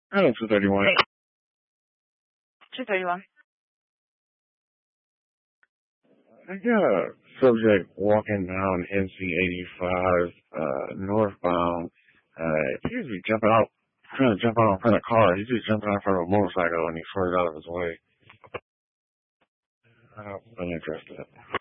Hello, 231. Hey, 231. I got a subject walking down NC 85 northbound. He appears to be trying to jump out in front of a car. He's just jumping out in front of a motorcycle and he swerved out of his way. I'm interested.